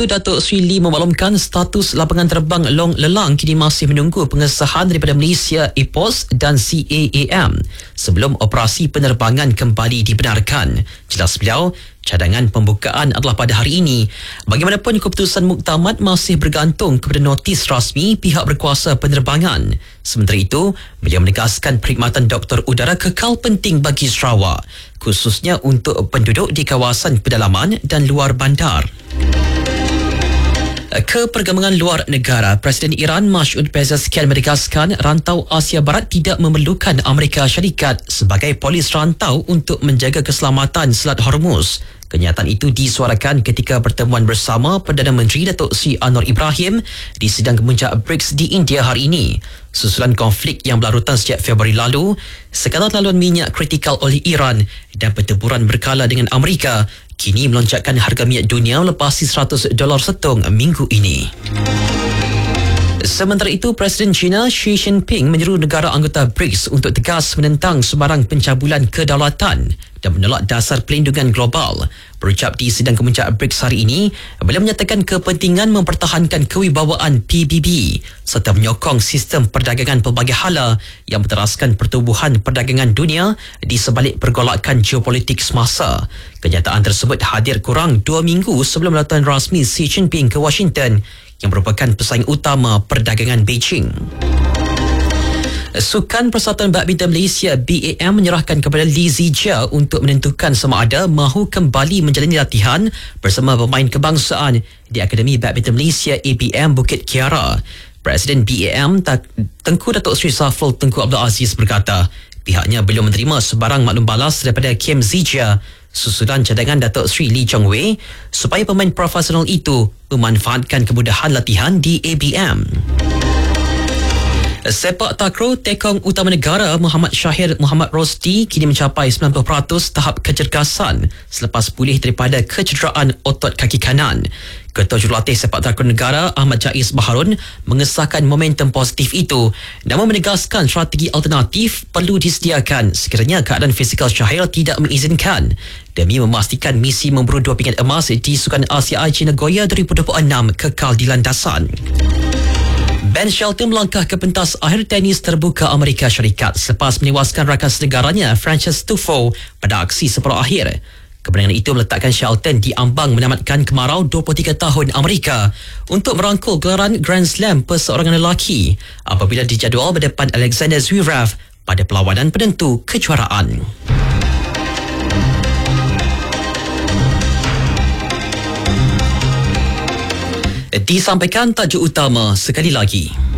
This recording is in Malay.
itu, Datuk Sri Lee memaklumkan status lapangan terbang Long Lelang kini masih menunggu pengesahan daripada Malaysia Airports dan CAAM sebelum operasi penerbangan kembali dibenarkan. Jelas beliau, cadangan pembukaan adalah pada hari ini. Bagaimanapun, keputusan muktamad masih bergantung kepada notis rasmi pihak berkuasa penerbangan. Sementara itu, beliau menegaskan perkhidmatan doktor udara kekal penting bagi Sarawak, khususnya untuk penduduk di kawasan pedalaman dan luar bandar. Ke perkembangan luar negara, Presiden Iran Masoud Pezeshkian menegaskan rantau Asia Barat tidak memerlukan Amerika Syarikat sebagai polis rantau untuk menjaga keselamatan Selat Hormuz. Kenyataan itu disuarakan ketika pertemuan bersama Perdana Menteri Datuk Seri Anwar Ibrahim di sidang kemuncak BRICS di India hari ini. Susulan konflik yang berlarutan sejak Februari lalu, sekadar laluan minyak kritikal oleh Iran dan pertempuran berkala dengan Amerika kini melonjakkan harga minyak dunia melepasi $100 setung minggu ini. Sementara itu, Presiden China Xi Jinping menyeru negara anggota BRICS untuk tegas menentang sebarang pencabulan kedaulatan dan menolak dasar pelindungan global. Berucap di sidang kemuncak BRICS hari ini, beliau menyatakan kepentingan mempertahankan kewibawaan PBB serta menyokong sistem perdagangan pelbagai hala yang menteraskan pertumbuhan perdagangan dunia di sebalik pergolakan geopolitik semasa. Kenyataan tersebut hadir kurang 2 minggu sebelum lawatan rasmi Xi Jinping ke Washington yang merupakan pesaing utama perdagangan Beijing. Sukan Persatuan Badminton Malaysia BAM menyerahkan kepada Lee Zijia untuk menentukan sama ada mahu kembali menjalani latihan bersama pemain kebangsaan di Akademi Badminton Malaysia ABM Bukit Kiara. Presiden BAM Tengku Datuk Seri Safrul Tengku Abdul Aziz berkata pihaknya belum menerima sebarang maklum balas daripada Kim Zijia susulan cadangan Datuk Seri Lee Chong Wei supaya pemain profesional itu memanfaatkan kemudahan latihan di ABM. Sepak takraw tekong utama negara Muhammad Syahir Muhammad Rosdi kini mencapai 90% tahap kecergasan selepas pulih daripada kecederaan otot kaki kanan. Ketua Jurulatih Sepak Takraw Negara Ahmad Jais Baharun mengesahkan momentum positif itu, namun menegaskan strategi alternatif perlu disediakan sekiranya keadaan fizikal Syahir tidak mengizinkan demi memastikan misi memburu 2 pingat emas di Sukan Asia China Nagoya 2026 kekal di landasan. Ben Shelton melangkah ke pentas akhir tenis terbuka Amerika Syarikat selepas menewaskan rakan senegaranya Frances Tiafoe pada aksi separuh akhir. Kemenangan itu meletakkan Shelton di ambang menamatkan kemarau 23 tahun Amerika untuk merangkul gelaran Grand Slam perseorangan lelaki apabila dijadual berdepan Alexander Zverev pada perlawanan penentu kejuaraan. Disampaikan tajuk utama sekali lagi.